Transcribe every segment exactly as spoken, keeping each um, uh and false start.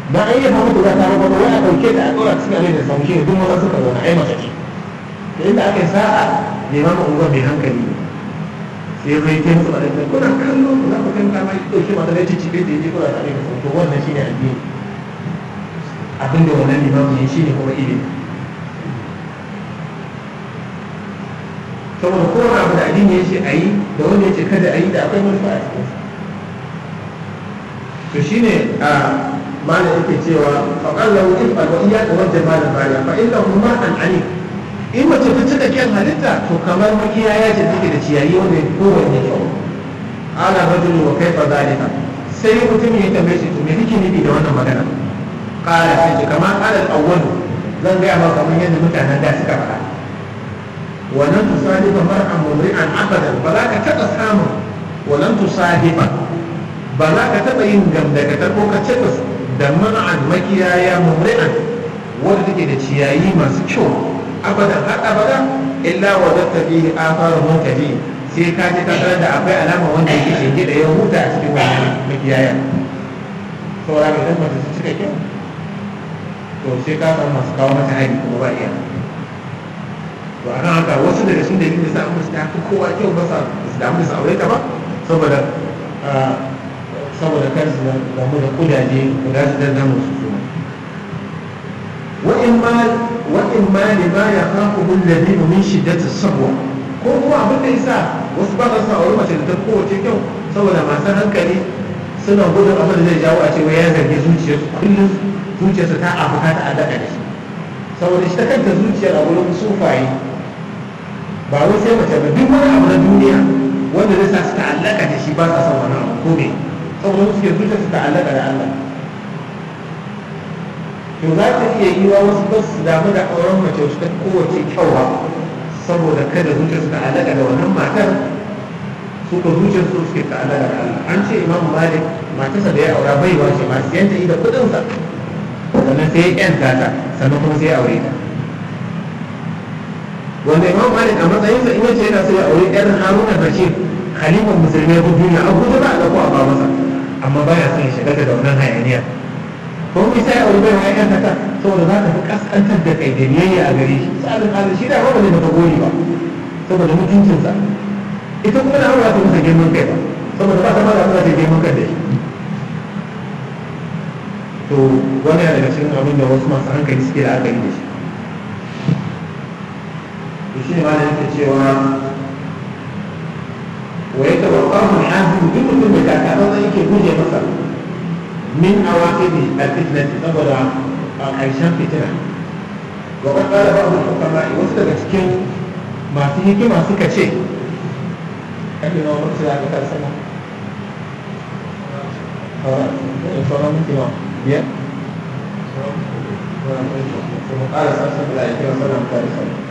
dan an yi fa muku za ta rabu wai a dauke ta a dora cikin alai da samu shi ne duk maza suka zo na ai mace ce da inda aka yi sa'a limamin unguwa mai hankali sai zai ta musu alai kuna kallo za ku kan kama ya dauke mata da cici da yaje kuna tare da sauto wannan shine addini abin da wannan limamin ya shine kuma ilimi saboda kowane abu da addini ya ce a yi da wanda ya ce kada a yi da akwai manufa a cikin to shine a malam yake cewa faƙar lahu in fa iya ka wajen malam baya fa illa huma an ani in mace ta cika kyan halitta to kamar makiyaya ce take da ciyayi wanda ya kowanne kyau ala rajulu wa kaifa zalika sai mutum ya tambaye shi to me kake nufi da wannan magana qala sai ce kamar alal awwal zan ga maka kamar yadda mutanen da suka faɗa wannan tusadifa mar'an mumri'an abadan ba za ka taɓa samun wannan tusadifa ba za ka taɓa yin gamdagatar ko ka taɓa da mar'an makiyaya mumri'an wanda take da ciyayi masu kyau abadan har abada illa wa zatta fihi athar muntaji sai ka ji ka da akwai alama wanda yake shige da ya huta a cikin wannan makiyaya saboda idan mace ta cika kyau to sai ka samu masu kawo mata hari kuma ba iya to akan haka wasu daga cikin dalilin da sa musu ta fi kowa kyau ba sa su damu da su aure ta ba saboda saboda kar su damu da kudaje guda su dan namu su suna wa in ma wa in ma li ma yakhafu alladhi min shiddati sabwa ko kuma abin da yasa wasu ba sa aure mace da ta kowace kyau saboda masu hankali suna gudun abin da zai jawo a ce wai ya zargi zuciyarsu kullum zuciyarsa ta afuka ta alaka da shi saboda shi ta kanta zuciyar a wurin sufaye ba wai sai mace ba duk wani abu na duniya wanda zai sa su ta'allaka da shi ba sa son wani abu ko me saboda su ke zuciya su ta'allaka da Allah to za ta iya yi wa wasu ba su damu da auren mace wacce ta kowace kyau ba saboda kada zuciya su ta'allaka da wannan matar su ko zuciyar su suke ta'allaka da Allah an ce Imam Malik matarsa da ya aura baiwa ce masu yanta da kuɗinsa sannan sai ya kyanta ta sannan kuma sai ya aure ta wanda Imam Malik a matsayinsa in yace yana so ya aure ɗan Haruna Bashir khalifan musulmi ko duniya a gudu ba a ɗauko a ba masa amma baya son ya shiga da wannan hayaniya ko mai sai aure bai wa ƴan ta saboda za ta fi kaskantar da kai da biyayya a gare shi tsarin halin shi da ba ba zai mata gori ba saboda mutuncinsa ita kuma da hawa ta masa girman kai ba saboda ba ta ma da za ta girman kai da shi to wani yana daga cikin abin da wasu masu hankali suke da aka yi da shi to shi ne ma da yake cewa wa ya taɓa ƙarfin hanzu duk mutum da kakaɗa zai yake guje masa min a waƙe ne a fitnati saboda a ƙarshen fitina wa ƙar ƙara ba abu kama wasu daga cikin masu hikima suka ce ƙarfi na wani sila ga karsana a sauran mutum biyar kuma ƙara sassan da ya kira sanar da ya sanar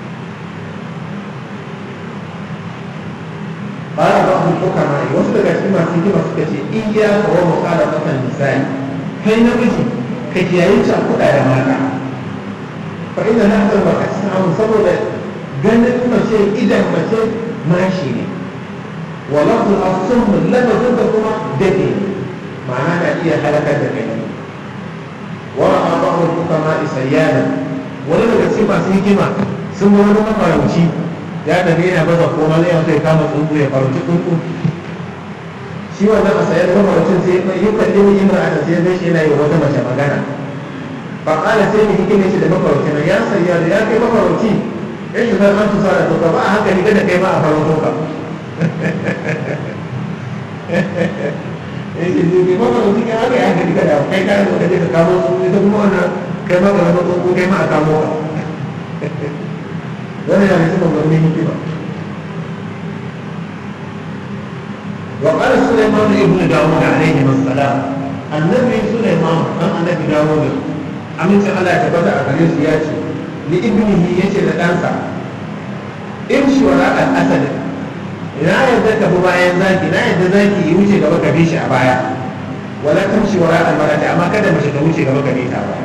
ƙara ba su ɗauka mai wasu daga cikin masu hikima suka ce iya kawo makala ƙasan misali kai namiji ka kiyaye can kuɗa da mata fa ina na san ba a samu saboda ganin mace idan mace mashi ne wa lafzu as-summ lafazin da kuma dafi ma'ana na iya halakar da kai wara'a ba'd al-hukama isayyana wani daga cikin masu hikima sun ga wani mafarauci ya tafi yana baza koma zai yanzu ya kama tsuntsu ya farauci tsuntsu shi wannan a sayar mafaraucin sai yi kalli mu imra a sai zai shi yana yi wata mace magana ba kala sai mu hikime shi da mafarauci na ya sayya da ya kai mafarauci ya shi zan an tusa da tuka ba a hankali kada kai ma a farauto ka yake zuwa mafarauci kai haka ya hankali kada kai kayan zo ka je ka kamo su ita kuma wannan kai ma ka zama tsuntsu kai ma a kamo ka wani yana cikin wani hikima wa qala sulaiman ibn dawud alayhi assalam annabi sulaiman dan annabi dawud amincin Allah ya tabbata a gare su ya ce li ibnihi yace da ɗansa imshi wara al-asad ina yadda ka bi bayan zaki na yadda zaki yi wuce gaba ka bi shi a baya wala tamshi wara al-marati amma kada mace ta wuce gaba ka bi ta baya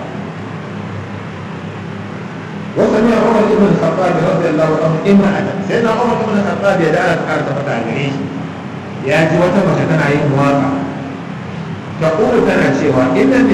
وسمع عمر بن الخطاب رضي الله عنه امرأة سيدنا عمر بن الخطاب يدعى أرض فتاة يا جوة مشتنا عين مواقع تقول تنا شيئا إن